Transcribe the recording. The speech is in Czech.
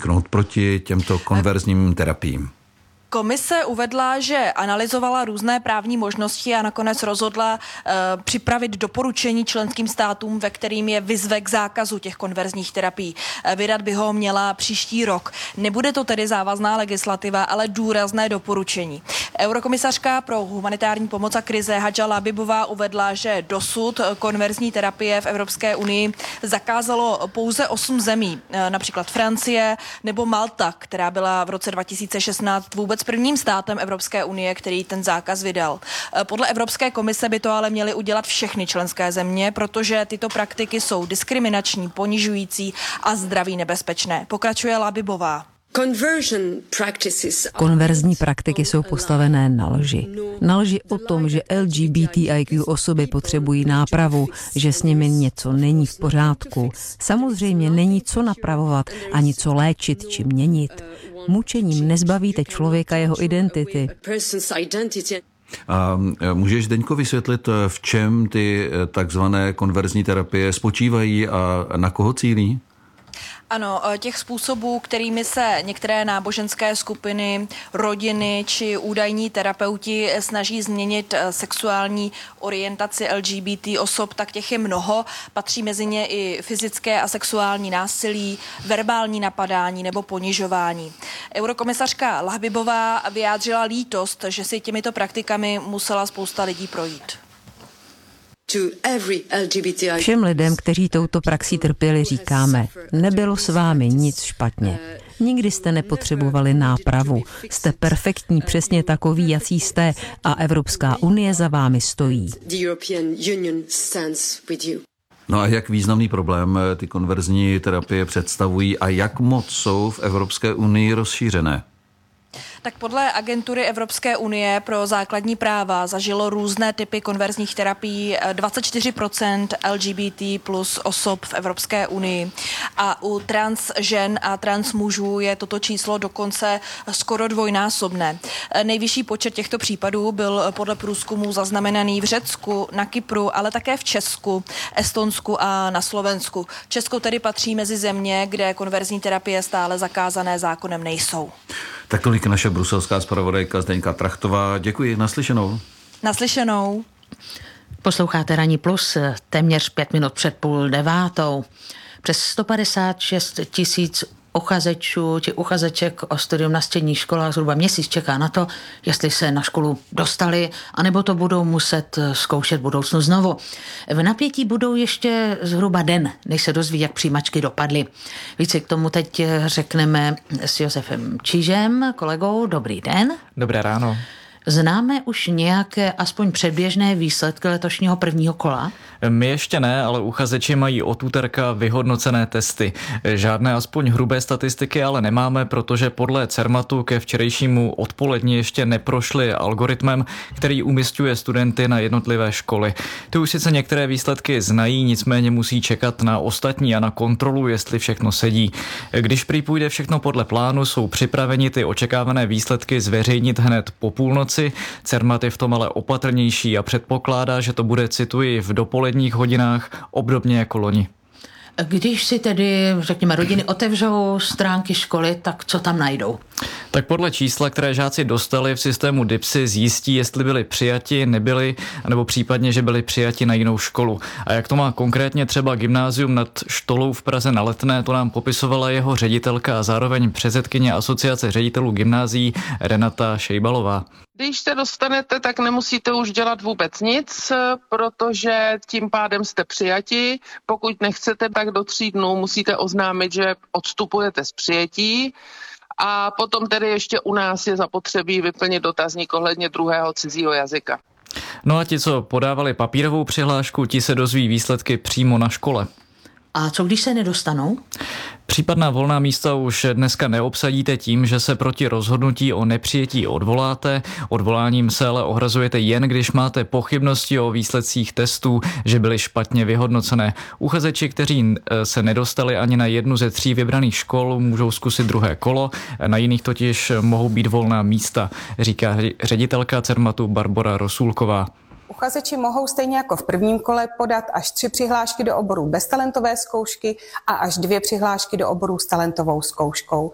podniknout proti těmto konverzním terapiím? Komise uvedla, že analyzovala různé právní možnosti a nakonec rozhodla připravit doporučení členským státům, ve kterým je vyzve k zákazu těch konverzních terapií. Vydat by ho měla příští rok. Nebude to tedy závazná legislativa, ale důrazné doporučení. Eurokomisařka pro humanitární pomoc a krize Hadža Lahbibová uvedla, že dosud konverzní terapie v Evropské unii zakázalo pouze 8 zemí, například Francie nebo Malta, která byla v roce 2016 vůbec prvním státem Evropské unie, který ten zákaz vydal. Podle Evropské komise by to ale měly udělat všechny členské země, protože tyto praktiky jsou diskriminační, ponižující a zdraví nebezpečné. Pokračuje Lahbibová. Konverzní praktiky jsou postavené na lži. Na lži o tom, že LGBTIQ osoby potřebují nápravu, že s nimi něco není v pořádku. Samozřejmě není co napravovat, ani co léčit či měnit. Mučením nezbavíte člověka jeho identity. A můžeš, Zdeňko, vysvětlit, v čem ty takzvané konverzní terapie spočívají a na koho cílí? Ano, těch způsobů, kterými se některé náboženské skupiny, rodiny či údajní terapeuti snaží změnit sexuální orientaci LGBT osob, tak těch je mnoho. Patří mezi ně i fyzické a sexuální násilí, verbální napadání nebo ponižování. Eurokomisařka Lahbibová vyjádřila lítost, že si těmito praktikami musela spousta lidí projít. Všem lidem, kteří touto praxí trpěli, říkáme, nebylo s vámi nic špatně. Nikdy jste nepotřebovali nápravu. Jste perfektní, přesně takový, jací jste, a Evropská unie za vámi stojí. No a jak významný problém ty konverzní terapie představují a jak moc jsou v Evropské unii rozšířené? Tak podle agentury Evropské unie pro základní práva zažilo různé typy konverzních terapií 24% LGBT plus osob v Evropské unii. A u trans žen a trans mužů je toto číslo dokonce skoro dvojnásobné. Nejvyšší počet těchto případů byl podle průzkumu zaznamenaný v Řecku, na Kypru, ale také v Česku, Estonsku a na Slovensku. Česko tedy patří mezi země, kde konverzní terapie stále zakázané zákonem nejsou. Tak tolik naše bruselská zpravodajka Zdeňka Trachtová. Děkuji, naslyšenou. Naslyšenou. Posloucháte Ranní plus, téměř 5 minut před 8:30. Přes 156 000 uchazečů či uchazeček o studium na středních školách zhruba měsíc čeká na to, jestli se na školu dostali, anebo to budou muset zkoušet budoucnu znovu. V napětí budou ještě zhruba den, než se dozví, jak přijímačky dopadly. Více k tomu teď řekneme s Josefem Čižem, kolegou. Dobrý den. Dobré ráno. Známe už nějaké aspoň předběžné výsledky letošního prvního kola? My ještě ne, ale uchazeči mají od úterka vyhodnocené testy. Žádné aspoň hrubé statistiky ale nemáme, protože podle Cermatu ke včerejšímu odpolední ještě neprošli algoritmem, který umisťuje studenty na jednotlivé školy. Ty už sice některé výsledky znají, nicméně musí čekat na ostatní a na kontrolu, jestli všechno sedí. Když prý půjde všechno podle plánu, jsou připraveni ty očekávané výsledky zveřejnit hned po půlnoci. Cermat je v tom ale opatrnější a předpokládá, že to bude, cituji, v dopoledních hodinách obdobně jako loni. Když si tedy, řekněme, rodiny otevřou stránky školy, tak co tam najdou? Tak podle čísla, které žáci dostali v systému DIPSy, zjistí, jestli byli přijati, nebyli, nebo případně, že byli přijati na jinou školu. A jak to má konkrétně třeba Gymnázium nad Štolou v Praze na Letné, to nám popisovala jeho ředitelka a zároveň předsedkyně Asociace ředitelů gymnázií Renata Šejbalová. Když se dostanete, tak nemusíte už dělat vůbec nic, protože tím pádem jste přijati. Pokud nechcete, tak do 3 dnů musíte oznámit, že odstupujete z přijetí. A potom tedy ještě u nás je zapotřebí vyplnit dotazník ohledně druhého cizího jazyka. No a ti, co podávali papírovou přihlášku, ti se dozví výsledky přímo na škole. A co když se nedostanou? Případná volná místa už dneska neobsadíte tím, že se proti rozhodnutí o nepřijetí odvoláte. Odvoláním se ale ohrazujete jen, když máte pochybnosti o výsledcích testů, že byly špatně vyhodnocené. Uchazeči, kteří se nedostali ani na jednu ze 3 vybraných škol, můžou zkusit druhé kolo. Na jiných totiž mohou být volná místa, říká ředitelka Cermatu Barbora Rosůlková. Uchazeči mohou stejně jako v prvním kole podat až 3 přihlášky do oborů bez talentové zkoušky a až 2 přihlášky do oborů s talentovou zkouškou.